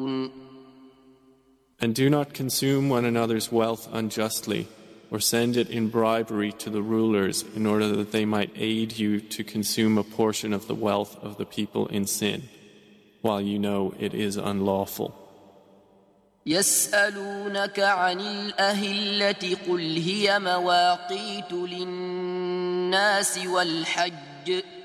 And do not consume one another's wealth unjustly, or send it in bribery to the rulers in order that they might aid you to consume a portion of the wealth of the people in sin, while you know it is unlawful. يسألونك عن الأهلة قل هي مواقيت للناس والحج